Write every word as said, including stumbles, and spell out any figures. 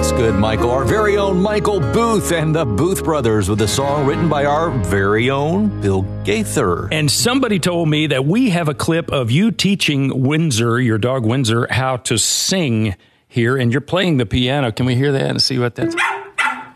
What's good, Michael? Our very own Michael Booth and the Booth Brothers with a song written by our very own Bill Gaither. And somebody told me that we have a clip of you teaching Windsor, your dog Windsor, how to sing here, and you're playing the piano. Can we hear that and see what that's...